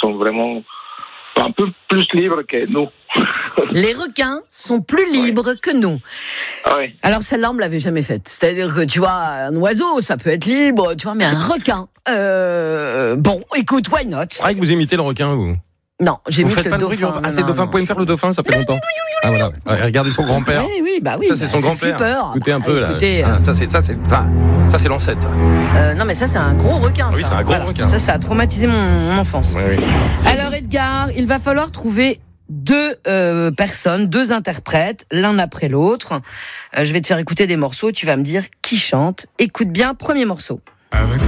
sont vraiment un peu plus libres que nous. Les requins sont plus libres que nous. Oui. Alors celle-là, on me l'avait jamais faite. C'est-à-dire que, tu vois, un oiseau, ça peut être libre, tu vois, mais un requin, bon, écoute, why not? C'est vrai que vous imitez le requin, vous. Non, j'ai mis Faites le pas le bruit du dauphin. requin. Ah, c'est le dauphin. Vous pouvez me faire le dauphin, ça fait longtemps. Ah voilà. Ouais, regardez son grand-père. Oui, bah oui. Ça, c'est son grand-père. Flipper. Écoutez un peu, là. Écoutez, Ça, c'est l'ancêtre. non, mais ça, c'est un gros requin, Oui, ça. c'est un gros requin. Ça a traumatisé mon enfance. Oui, oui. Alors, Edgar, il va falloir trouver deux personnes, deux interprètes, l'un après l'autre. Je vais te faire écouter des morceaux, tu vas me dire qui chante. Écoute bien, premier morceau. Avec